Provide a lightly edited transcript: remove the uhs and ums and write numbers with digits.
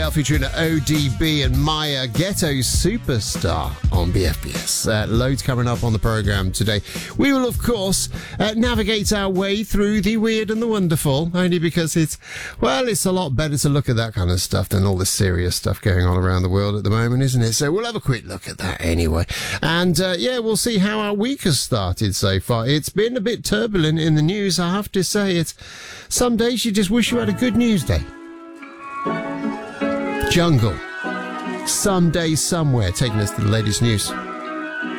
Featuring ODB and Maya, Ghetto Superstar on BFBS. Loads coming up on the programme today. We will, of course, navigate our way through the weird and the wonderful, only because it's a lot better to look at that kind of stuff than all the serious stuff going on around the world at the moment, isn't it? So we'll have a quick look at that anyway. And, we'll see how our week has started so far. It's been a bit turbulent in the news, I have to say. Some days you just wish you had a good news day. Jungle, Someday Somewhere, taking us to the latest news.